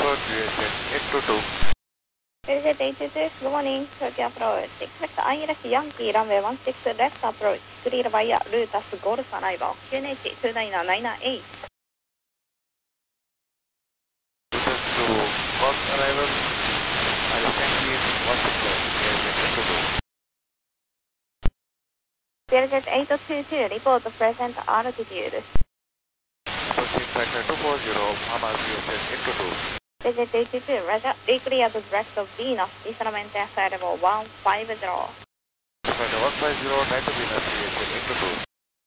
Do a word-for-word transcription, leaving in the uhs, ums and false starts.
approach U S S eight two two. U S S eight two two, good morning. Turkey approach. Expect I L S Yankee runway one six left approach. Clear via Lutas Golf arrival. Q N H two nine nine nine eight. Lutas to Golf arrival. I L S Yankee one six left. U S S eight two two. U S S eight two two, report present altitude. Approaching factor two four zero, Mama U S S eight two two. U S S eight two two, Roger. Declare the direct of Venus. Instrument S level one five zero. Factor one five zero, right to Venus U S S eight two two.